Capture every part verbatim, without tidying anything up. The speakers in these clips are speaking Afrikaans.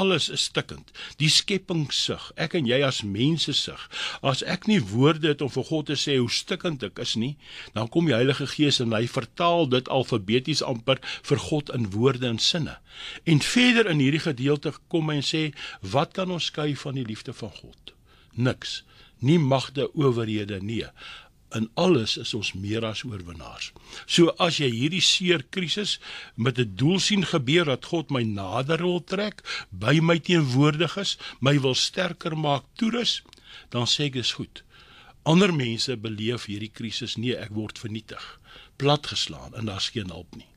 alles is stikkend. Die skepingssug, ek en jy as mense sug. As ek nie woorde het om vir God te sê hoe stikkend ek is nie, dan kom die Heilige Gees en hy vertaal dit alfabeties amper vir God in woorde en sinne. En verder in hierdie gedeelte kom hy en sê, wat kan ons skei van die liefde van God? Niks. Nie magte, owerhede, nee. In alles is ons meer as oorwinnaars. So as jy hierdie seer krisis met 'n doel sien gebeur, dat God my nader wil trek, by my teenwoordig is, my wil sterker maak, toerus, dan sê ek dis goed. Ander mense beleef hierdie krisis, nee, ek word vernietig, platgeslaan, en daar's geen hulp nie.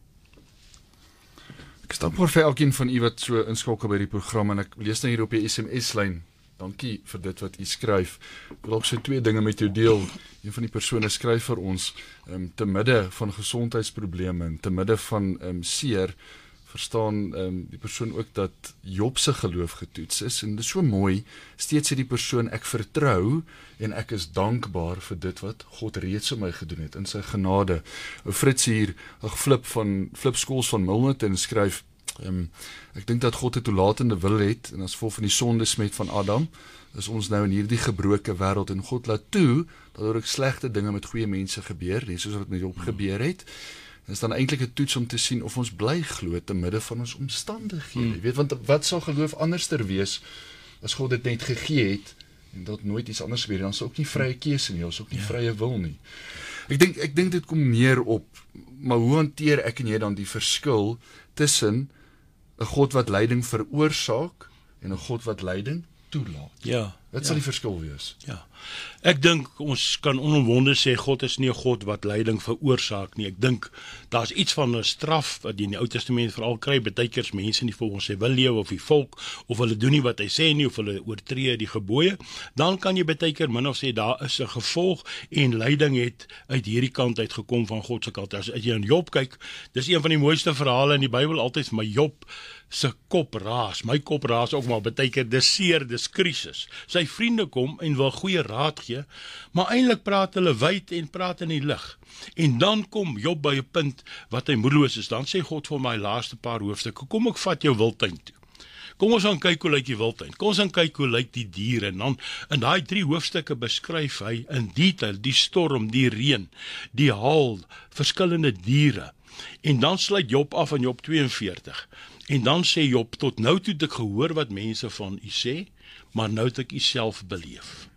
Ek is dankbaar vir elkeen van u wat so inskakel by die program, en ek lees nou hier op die S M S-lyn. Dankie vir dit wat u skryf. Ek wil ook so twee dinge met jou deel. Een van die persone skryf vir ons, um, te midde van gesondheidsprobleme en te midde van um, seer, verstaan um, die persoon ook dat Job se geloof getoets is, en dit is so mooi, steeds sê die persoon, ek vertrou en ek is dankbaar vir dit wat God reeds vir my gedoen het, in sy genade. Frits hier, ag Flip van Flip Schools van Milnerton skryf, Um, ek dink dat God 'n toelatende wil het, en as gevolg van die sondesmet van Adam, is ons nou in hierdie gebroke wêreld, en God laat toe, dat er ook slegte dinge met goeie mense gebeur, net soos wat met Job gebeur het. En is dan eintlik 'n toets om te sien of ons bly glo te midde van ons omstandighede. Hmm. Weet, want wat sal geloof anderster wees, as God dit net gegee het, en dat nooit iets anders gebeur, dan is ook nie vrye keuse nie, ons ook nie ja. vrye wil nie. Ek dink, ek dink dit kom meer op, maar hoe hanteer ek en jy dan die verskil tussen 'n God wat lyding veroorsaak en 'n God wat lyding toelaat? Ja. Wat sal ja. die verskil wees? Ja. Ek dink ons kan onomwonde sê God is nie 'n God wat lyding veroorsaak nie. Ek dink daar's iets van 'n straf wat jy in die Ou Testament veral kry, baie keer mense nie volgens sy wil lewe of die volk, of hulle doen nie wat hy sê nie, of hulle oortree die gebooie. Dan kan jy baie keer min of sê daar is 'n gevolg, en lyding het uit hierdie kant uit gekom van God se kant. As jy aan Job kyk, dis een van die mooiste verhale in die Bybel altyd vir my. Job se kop raas, my kop raas ook maar baie keer, dis seer, dis krisis. Sy vriende kom en wil goeie raad gee, maar eintlik praat hulle wyd en praat in die lig. En dan kom Job by 'n punt wat hy moedeloos is. Dan sê God vir my laaste paar hoofstukke, kom ek vat jou wildtuin toe. Kom ons gaan kyk hoe lyk die wildtuin. Kom ons gaan kyk hoe lyk die diere. En dan in daai drie hoofstukke beskryf hy in detail die storm, die reën, die haal, verskillende diere. En dan sluit Job af in Job tweeënveertig. En dan sê Job, tot nou toe het ek gehoor wat mense van u sê, maar nou het ek u self beleef.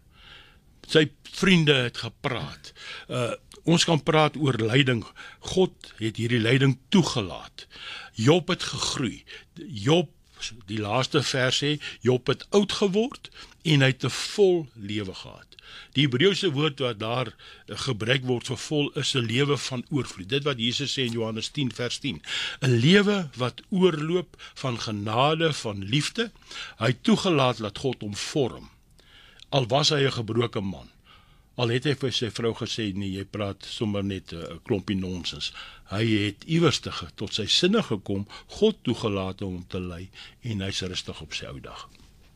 Sy vriende het gepraat. Uh, ons kan praat oor lyding. God het hierdie lyding toegelaat. Job het gegroei. Job, die laaste vers sê, Job het oud geword en hy het 'n vol lewe gehad. Die Hebreëse woord wat daar gebruik word vir vol is 'n lewe van oorvloed. Dit wat Jesus sê in Johannes tien vers tien. 'n Lewe wat oorloop van genade, van liefde. Hy het toegelaat dat God hom vorm. Al was hy 'n gebroke man. Al het hy vir sy vrou gesê, nee, jy praat sommer net 'n klompie nonsens. Hy het iewers tot sy sinne gekom, God toegelaat om te ly, en hy's rustig op sy ou dag.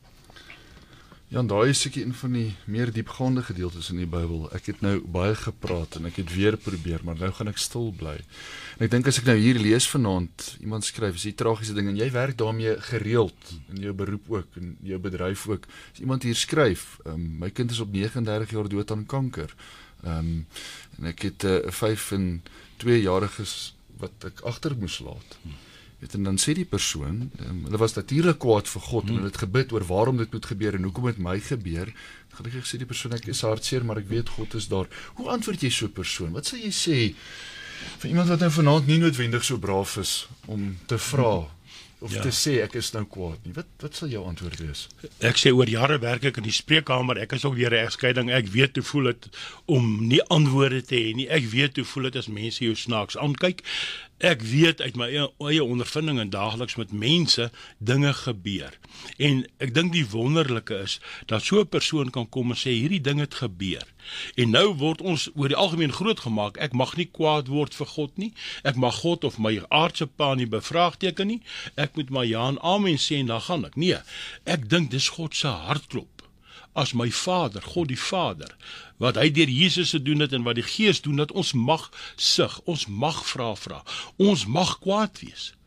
Ja, en daai is seker een van die meer diepgaande gedeeltes in die Bybel. Ek het nou baie gepraat en ek het weer probeer, maar nou gaan ek stil bly. En ek dink as ek nou hier lees vanaand, iemand skryf, is die tragiese ding, en jy werk daarmee gereeld, in jou beroep ook, in jou bedryf ook. As iemand hier skryf, um, my kind is op negentig en dertig jaar dood aan kanker. Um, en ek het 'n uh, vyf en twee jariges wat ek agter moes laat. En dan sê die persoon, um, hulle was natuurlik kwaad vir God, hmm. en hulle het gebid oor waarom dit moet gebeur, en hoekom het my gebeur. Gelukkig sê die persoon, ek is hartseer, maar ek weet God is daar. Hoe antwoord jy so 'n persoon? Wat sal jy sê, vir iemand wat nou vanaand nie noodwendig so braaf is, om te vra, of ja. te sê, ek is nou kwaad nie. Wat, wat sal jou antwoord wees? Ek sê, oor jare werk ek in die spreekkamer, ek is ook weer 'n egskeiding, ek weet hoe voel het om nie antwoorde te hê nie, ek weet hoe voel het as mense jou snaaks aankyk. Ek weet uit my eie ondervinding en daagliks met mense dinge gebeur. En ek dink die wonderlike is dat so 'n persoon kan kom en sê hierdie ding het gebeur. En nou word ons oor die algemeen groot gemaak. Ek mag nie kwaad word vir God nie. Ek mag God of my aardse pa nie bevraagteken nie. Ek moet maar ja en amen sê en dan gaan ek. Nee, ek dink dis God se hartklop. As my Vader, God die Vader, wat hy deur Jesus gedoen het en wat die Gees doen, dat ons mag sug, ons mag vra vra, ons mag kwaad wees,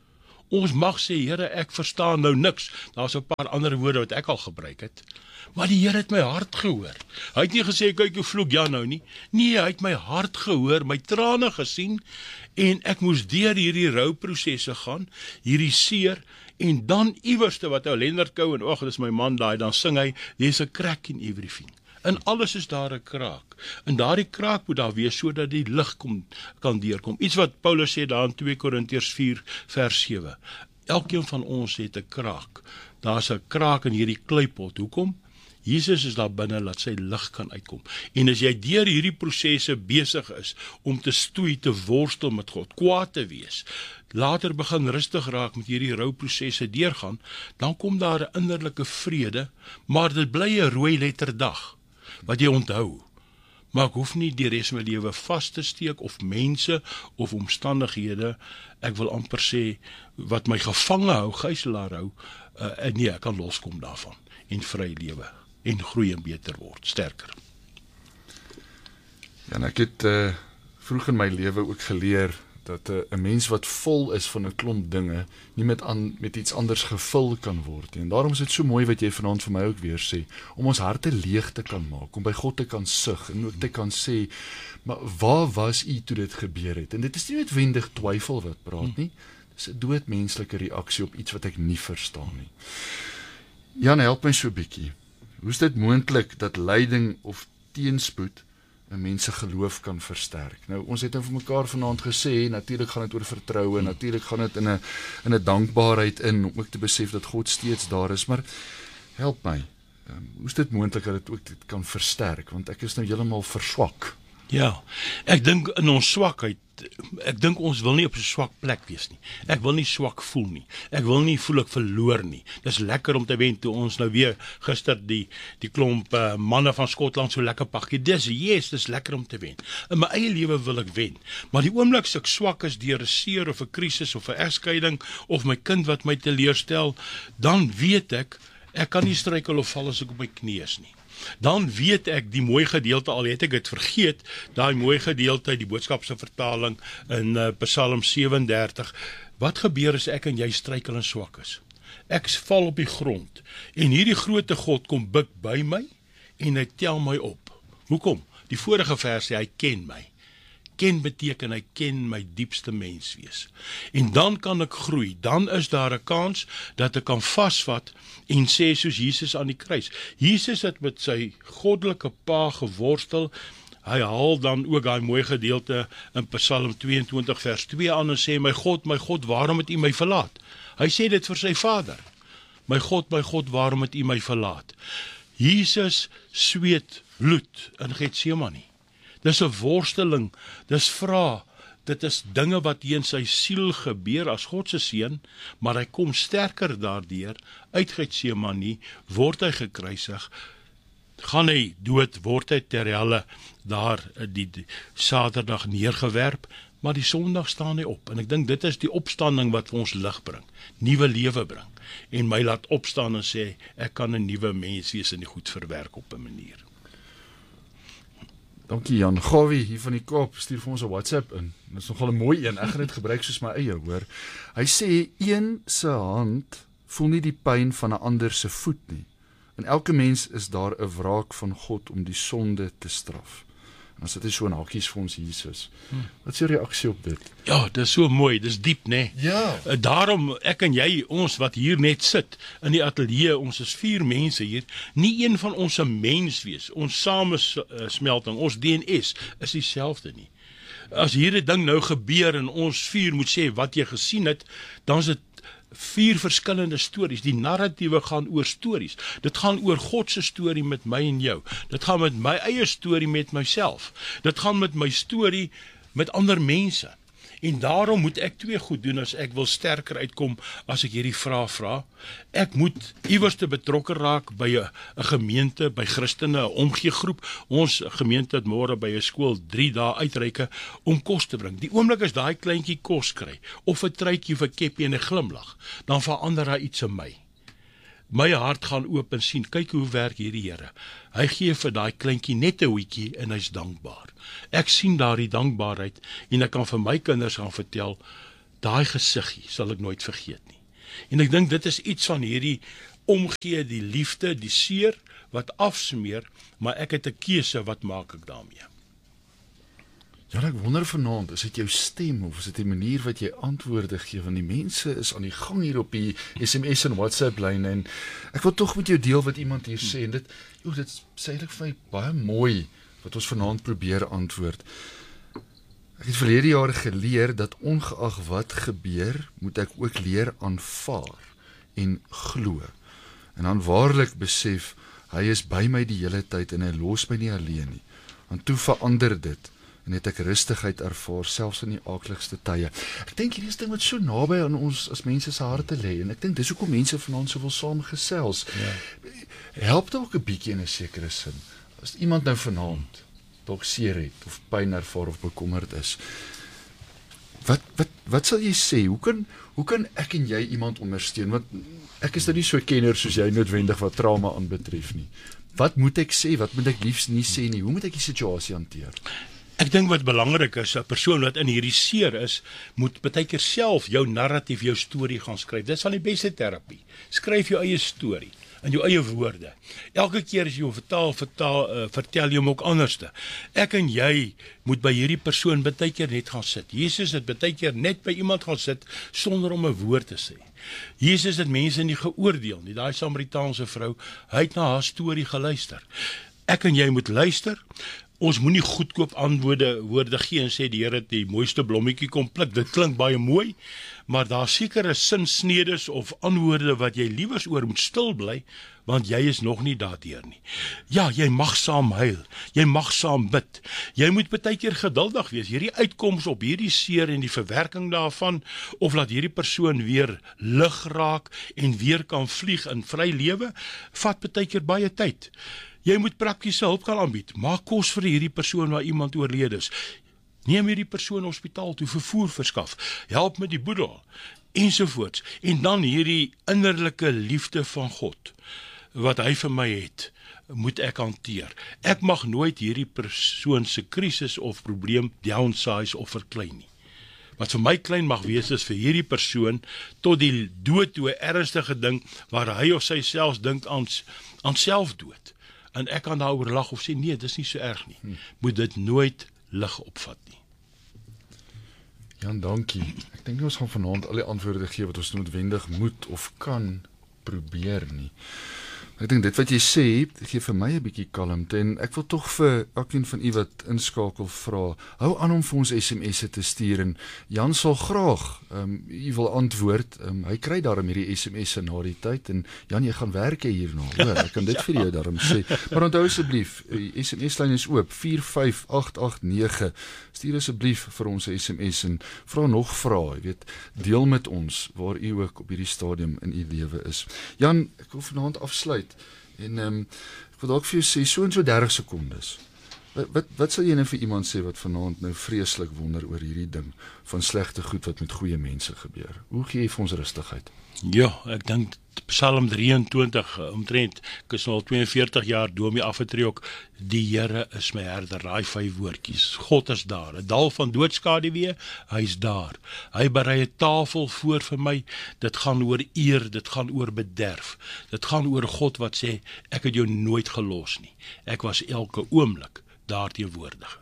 Ons mag sê, Here, ek verstaan nou niks. Daar's 'n paar ander woorde wat ek al gebruik het. Maar die Here het my hart gehoor. Hy het nie gesê, kyk hoe vloek Jan nou nie. Nee, hy het my hart gehoor, my trane gesien, en ek moes deur hierdie rouprosesse gaan, hierdie seer, en dan iewerste wat ou Lennard Kou, en ag, dis my man daai, dan sing hy, there's a crack in everything. In alles is daar 'n kraak. En daardie kraak moet daar wees sodat die lig kom kan deurkom. Iets wat Paulus sê daar in twee Korintiërs vier vers sewe. Elkeen van ons het 'n kraak. Daar's 'n kraak in hierdie kleipot. Hoekom? Jesus is daar binne, laat sy lig kan uitkom. En as jy deur hierdie prosesse besig is om te stoei, te worstel met God, kwaad te wees, later begin rustig raak met hierdie rouprosesse deurgaan, dan kom daar 'n innerlike vrede, maar dit bly 'n rooi letter dag wat jy onthou. Maar ek hoef nie die res van my lewe vas te steek of mense of omstandighede, ek wil amper sê wat my gevange hou, gijslaar hou, uh, nee, ek kan loskom daarvan en vry lewe en groei en beter word, sterker. Ja, en ek het uh, vroeg in my lewe ook geleer dat 'n uh, mens wat vol is van 'n klomp dinge nie met aan met iets anders gevul kan word nie. En daarom is dit so mooi wat jy vanaand vir my ook weer sê, om ons harte leeg te kan maak, om by God te kan sug en ook te kan sê, maar waar was U toe dit gebeur het? En dit is nie noodwendig twyfel wat praat nie. Dis 'n doodmenslike reaksie op iets wat ek nie verstaan nie. Jan, help my so 'n bietjie. Hoe is dit moontlik dat lyding of teenspoed 'n mens se geloof kan versterk? Nou, ons het nou vir mekaar vanaand gesê, natuurlik gaan dit oor vertroue, natuurlik gaan dit in 'n in 'n dankbaarheid in, om ook te besef dat God steeds daar is, maar help my. Um, hoe is dit moontlik dat dit ook dit kan versterk? Want ek is nou heeltemal verswak. Ja, ek dink in ons swakheid, ek dink ons wil nie op so 'n swak plek wees nie. Ek wil nie swak voel nie. Ek wil nie voel ek verloor nie. Dis lekker om te wen toe ons nou weer gister die die klomp uh, manne van Skotland so lekker pakkie. Dis yes, dis lekker om te wen. In my eie lewe wil ek wen. Maar die oomblik as ek swak is deur 'n seer of 'n krisis of 'n egskeiding of my kind wat my teleurstel, dan weet ek ek kan nie struikel of val as ek op my knieë is nie. Dan weet ek die mooi gedeelte, al het ek dit vergeet, daai mooi gedeelte, die boodskapse vertaling in uh, Psalm sewe en dertig, wat gebeur as ek en jy struikel en swak is? Ek val op die grond, en hierdie groote God kom buk by my, en hy tel my op. Hoekom? Die vorige vers sê, hy ken my. Ken beteken, hy ken my diepste menswees. En dan kan ek groei, dan is daar 'n kans dat ek kan vasvat en sê soos Jesus aan die kruis. Jesus het met sy goddelike pa geworstel. Hy haal dan ook daai mooi gedeelte in Psalm tweeëntwintig vers twee aan en sê, my God, my God, waarom het U my verlaat? Hy sê dit vir sy Vader. My God, my God, waarom het U my verlaat? Jesus sweet bloed in Getsemane. Dis 'n worsteling, dis vra, dit is dinge wat in sy siel gebeur as God se seun, maar hy kom sterker daardeur, uit Getsemane, word hy gekruisig, gaan hy dood, word hy ter helle daar die, die Saterdag neergewerp, maar die Sondag staan hy op, en ek dink dit is die opstanding wat vir ons lig bring, nuwe lewe bring, en my laat opstaan en sê, ek kan 'n nuwe mens wees en die goed verwerk op 'n manier. Dankie Jan. Gawie hier van die Kaap stuur vir ons 'n WhatsApp in. Dit is nogal 'n mooi een. Ek gaan dit gebruik soos my eie, hoor. Hy sê een se hand voel nie die pyn van 'n ander se voet nie. In elke mens is daar 'n wraak van God om die sonde te straf. En as dit is so 'n hakies vir ons Jesus. Wat is jou reaksie op dit? Ja, dis so mooi, dis diep, né? Ja. Daarom ek en jy, ons wat hier net sit in die ateljee, ons is vier mense hier, nie een van ons 'n mens wees. Ons samesmelting, ons D N S is dieselfde nie. As hier 'n ding nou gebeur en ons vier moet sê wat jy gesien het, dan is dit vier verskillende stories. Die narratiewe gaan oor stories. Dit gaan oor God se storie met my en jou. Dit gaan met my eie storie met myself. Dit gaan met my storie met ander mense. En daarom moet ek twee goed doen as ek wil sterker uitkom as ek hierdie vraag vra. Ek moet iewers te betrokke raak by 'n gemeente, by Christene, 'n omgeegroep. Ons gemeente het môre by 'n skool drie dae uitreike om kos te bring. Die oomblik as daai kleintjie kos kry, of 'n truitjie of 'n keppie en 'n glimlag, dan verander daar iets in my. My hart gaan oop en sien, kyk hoe werk hierdie Here. Hy gee vir daai kleintjie net 'n hoetjie en hy's dankbaar. Ek sien daardie dankbaarheid en ek kan vir my kinders gaan vertel, daai gesiggie sal ek nooit vergeet nie. En ek dink dit is iets van hierdie omgee, die liefde, die seer wat afsmeer, maar ek het 'n keuse, wat maak ek daarmee? Ja, ek wonder vanaand, is dit jou stem of is dit die manier wat jy antwoorde gee, want die mense is aan die gang hier op die S M S en WhatsApp lyne, en ek wil tog met jou deel wat iemand hier sê, en dit, joh, dit sê eintlik vir my baie mooi wat ons vanaand probeer antwoord. Ek het verlede jaar geleer dat ongeag wat gebeur, moet ek ook leer aanvaar en glo. En dan waarlik besef, hy is by my die hele tyd en hy los my nie alleen nie. Want toe verander dit en het ek rustigheid ervaar, selfs in die aakligste tye. Ek dink hierdie is ding wat so naby aan ons as mense se harte lê, en ek dink dis hoekom mense vanaand so wil saam gesels. Ja. Help dit ook 'n bietjie in 'n sekere sin. As iemand nou vanaand dalk seer het, of pyn ervaar of bekommerd is, wat, wat, wat sal jy sê? Hoe kan, hoe kan ek en jy iemand ondersteun? Want ek is nou nie so kenner soos jy noodwendig wat trauma aanbetref nie. Wat moet ek sê? Wat moet ek liefs nie sê nie? Hoe moet ek die situasie hanteer? Ek dink wat belangrik is, 'n persoon wat in hierdie seer is, moet baie keer self jou narratief, jou storie gaan skryf. Dit is van die beste terapie. Skryf jou eie storie in jou eie woorde. Elke keer as jy hom vertaal, vertaal uh, vertel jy hom ook anderste. Ek en jy moet by hierdie persoon baie keer net gaan sit. Jesus het baie keer net by iemand gaan sit sonder om 'n woord te sê. Jesus het mense nie geoordeel nie. Daai Samaritaanse vrou, hy het na haar storie geluister. Ek en jy moet luister. Ons moenie goedkoop antwoorde woorde gee en sê die Here het die mooiste blommetjie kom pluk. Dit klink baie mooi, maar daar sekere sinsnedes of antwoorde wat jy liewers oor moet stil bly, want jy is nog nie daardeur nie. Ja, jy mag saam huil, jy mag saam bid. Jy moet baie keer geduldig wees. Hierdie uitkoms op hierdie seer en die verwerking daarvan, of laat hierdie persoon weer lig raak en weer kan vlieg in vry lewe, vat baie keer baie tyd. Jy moet praktiese hulp kan aanbied. Maak kos vir hierdie persoon waar iemand oorlede is. Neem hierdie persoon hospitaal toe, vervoer verskaf. Help met die boedel, ensovoorts. En dan hierdie innerlike liefde van God, wat hy vir my het, moet ek hanteer. Ek mag nooit hierdie persoon se krisis of probleem downsize of verklein nie. Wat vir my klein mag wees is vir hierdie persoon tot die dood toe 'n ernstige ding waar hy of sy selfs dink aan, aan selfdood. En ek kan daaroor lag of sê, nee, dis nie so erg nie. Hmm. Moet dit nooit lig opvat nie. Jan, dankie. Ek dink ons gaan vanaand al die antwoorde gee wat ons noodwendig moet of kan probeer nie. Ek dink dit wat jy sê, gee vir my 'n bietjie kalmte, en ek wil tog vir elkeen van u wat inskakel vra, hou aan om vir ons S M S'e te stuur, en Jan sal graag um, u wil antwoord. Um, hy kry daarom hierdie S M S'e na die tyd, en Jan, jy gaan werk hierna, hoor, ek kan dit vir jou daarom sê. Maar onthou asseblief, die S M S-lyn is oop, vier vyf agt agt nege. Stuur asseblief vir ons 'n S M S en vra nog vrae, jy weet, deel met ons waar u ook op hierdie stadium in u lewe is. Jan, ek wil vanaand afsluit. En um, ek wil dalk vir jou sê, so in so dertig sekondes, wat, wat, wat sal jy nou vir iemand sê wat vanaand nou vreeslik wonder oor hierdie ding van slegte goed wat met goeie mense gebeur? Hoe gee jy vir ons rustigheid? Ja, ek dink Psalm drieëntwintig, omtrent, ek is nou al twee en veertig jaar dominee afgetree ook, die Here is my herder, daai vyf woordjies, God is daar, 'n dal van doodskaduwee, hy is daar, hy berei 'n tafel voor vir my, dit gaan oor eer, dit gaan oor bederf, dit gaan oor God wat sê, ek het jou nooit gelos nie, ek was elke oomblik daar teenwoordig.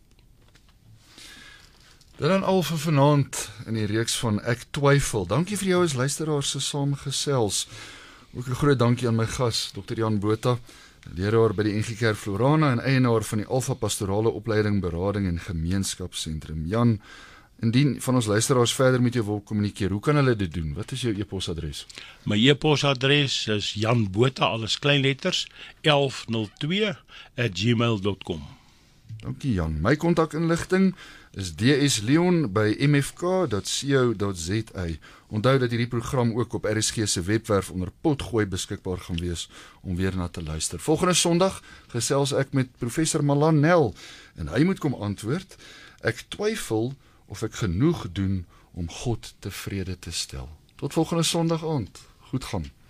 Dit dan al vir vanaand in die reeks van Ek Twyfel. Dankie vir jou as luisteraar se saamgesels. Ook 'n groot dankie aan my gas, dokter Jan Botha, leraar by die N G Kerk Florana en eienaar van die Alpha Pastorale Opleiding, Berading en Gemeenskapsentrum. Jan, indien van ons luisteraars verder met jou wil kommunikeer, hoe kan hulle dit doen? Wat is jou e-posadres? My e-posadres is Jan Botha, alles kleinletters, elf nul twee at gmail dot com. Dankie Jan. My kontakinligting is d s leon by m f k dot co dot z a. Onthou dat hierdie program ook op R S G se webwerf onder potgooi beskikbaar gaan wees om weer na te luister. Volgende Sondag gesels ek met professor Malan Nel en hy moet kom antwoord. Ek twyfel of ek genoeg doen om God tevrede te stel. Tot volgende Sondag aand. Goed gaan.